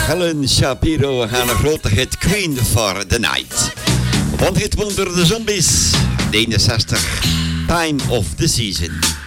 Helen Shapiro gaan een grote hit Queen for the Night. One hit wonder de Zombies, de 61, Time of the Season.